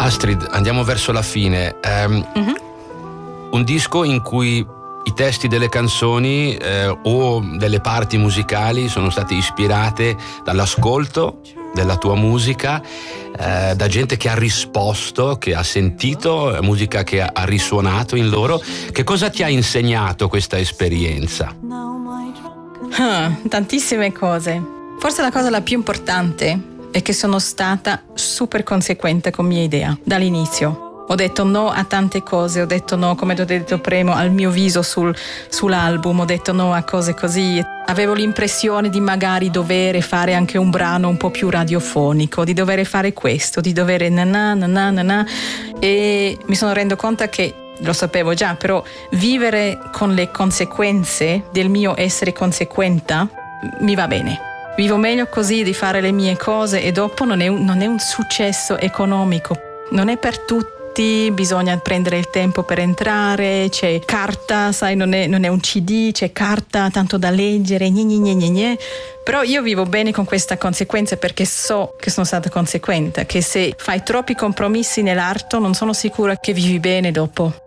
Astrid, andiamo verso la fine. Un disco in cui i testi delle canzoni o delle parti musicali sono state ispirate dall'ascolto della tua musica, da gente che ha risposto, che ha sentito musica che ha risuonato in loro. Che cosa ti ha insegnato questa esperienza? Tantissime cose. Forse la più importante è che sono stata super conseguente con mia idea dall'inizio. Ho detto no a tante cose, ho detto no, come ti ho detto prima, al mio viso sull'album, ho detto no a cose così. Avevo l'impressione di magari dover fare anche un brano un po' più radiofonico, di dover fare questo, di dover na. E mi sono reso conto che, lo sapevo già, però vivere con le conseguenze del mio essere conseguente mi va bene. Vivo meglio così, di fare le mie cose, e dopo non è un successo economico, non è per tutti. Bisogna prendere il tempo per entrare, c'è carta, sai, non è un CD, c'è carta tanto da leggere, però io vivo bene con questa conseguenza, perché so che sono stata conseguente, che se fai troppi compromessi nell'arte non sono sicura che vivi bene dopo.